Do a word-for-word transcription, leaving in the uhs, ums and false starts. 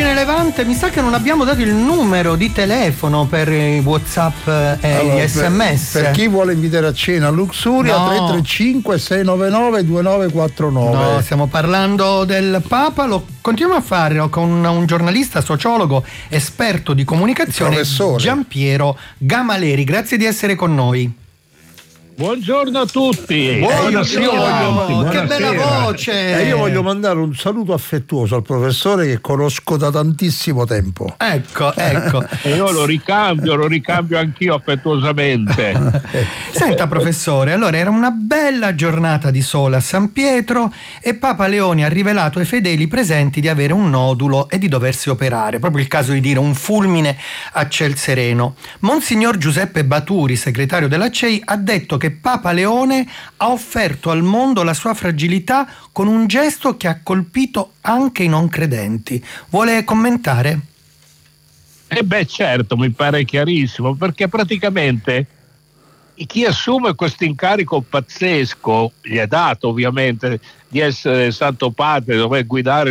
Vergine Levante, mi sa che non abbiamo dato il numero di telefono per i WhatsApp e allora, gli sms. Per, per chi vuole invitare a cena a Luxuria, no. tre tre cinque sei nove nove due nove quattro nove. No, stiamo parlando del Papa, lo continuiamo a fare con un giornalista, sociologo, esperto di comunicazione, Giampiero Gamaleri. Grazie di essere con noi. Buongiorno a tutti. Buongiorno, che bella voce. E io voglio mandare un saluto affettuoso al professore che conosco da tantissimo tempo. Ecco, ecco. E io lo ricambio, lo ricambio anch'io affettuosamente. Senta professore, allora era una bella giornata di sole a San Pietro e Papa Leone ha rivelato ai fedeli presenti di avere un nodulo e di doversi operare, proprio il caso di dire un fulmine a ciel sereno. Monsignor Giuseppe Baturi, segretario della C E I, ha detto che Papa Leone ha offerto al mondo la sua fragilità con un gesto che ha colpito anche i non credenti. Vuole commentare? Eh beh, certo, mi pare chiarissimo, perché praticamente chi assume questo incarico pazzesco, gli è dato ovviamente di essere Santo Padre, dover guidare